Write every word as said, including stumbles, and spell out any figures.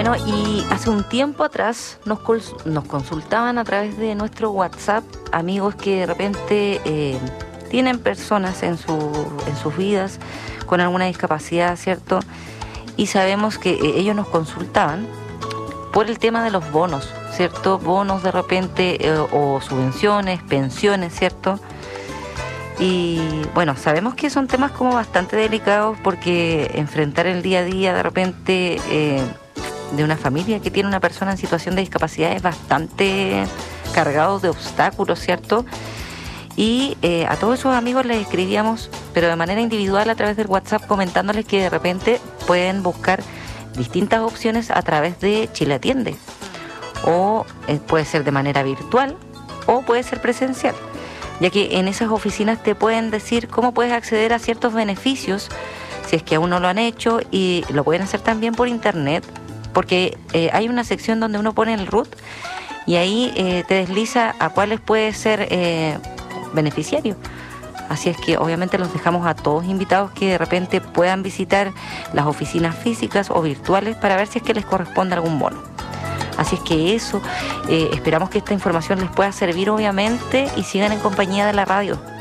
Bueno, y hace un tiempo atrás nos, nos consultaban a través de nuestro WhatsApp amigos que de repente eh, tienen personas en, su, en sus vidas con alguna discapacidad, ¿cierto? Y sabemos que eh, ellos nos consultaban por el tema de los bonos, ¿cierto? Bonos de repente eh, o subvenciones, pensiones, ¿cierto? Y bueno, sabemos que son temas como bastante delicados porque enfrentar el día a día de repente eh, de una familia que tiene una persona en situación de discapacidad es bastante cargado de obstáculos, ¿cierto? Y eh, a todos esos amigos les escribíamos, pero de manera individual a través del WhatsApp, comentándoles que de repente pueden buscar distintas opciones a través de Chile Atiende, o eh, puede ser de manera virtual o puede ser presencial, ya que en esas oficinas te pueden decir cómo puedes acceder a ciertos beneficios si es que aún no lo han hecho, y lo pueden hacer también por internet, porque eh, hay una sección donde uno pone el R U T y ahí eh, te desliza a cuáles puede ser eh, beneficiario. Así es que obviamente los dejamos a todos invitados que de repente puedan visitar las oficinas físicas o virtuales para ver si es que les corresponde algún bono. Así es que eso, eh, esperamos que esta información les pueda servir obviamente y sigan en compañía de la radio.